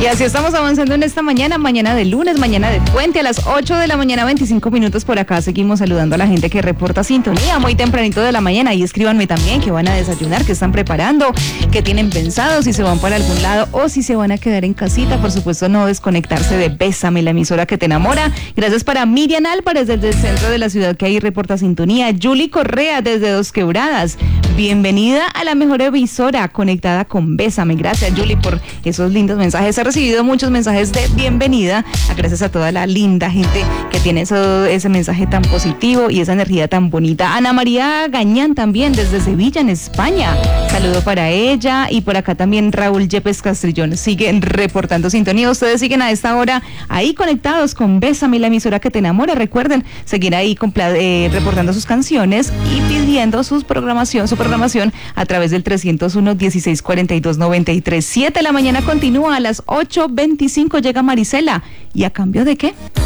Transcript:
Y así estamos avanzando en esta mañana de lunes, mañana de puente, a las 8 de la mañana, 25 minutos por acá. Seguimos saludando a la gente que reporta sintonía muy tempranito de la mañana. Y escríbanme también que van a desayunar, que están preparando, que tienen pensado, si se van para algún lado o si se van a quedar en casita. Por supuesto, no desconectarse de Bésame, la emisora que te enamora. Gracias para Miriam Álvarez desde el centro de la ciudad que ahí reporta sintonía. Julie Correa desde Dos Quebradas. Bienvenida a la mejor emisora conectada con Bésame. Gracias, Julie, por esos lindos mensajes. He recibido muchos mensajes de bienvenida, gracias a toda la linda gente que tiene ese mensaje tan positivo y esa energía tan bonita. Ana María Gañán también desde Sevilla, en España. Saludo para ella. Y por acá también Raúl Yepes Castrillón siguen reportando sintonía. Ustedes siguen a esta hora ahí conectados con Bésame, la emisora que te enamora. Recuerden seguir ahí reportando sus canciones y pidiendo su programación a través del 301-1642-93. 7 de la mañana continúa, a las 8:25 llega Marisela. ¿Y a cambio de qué?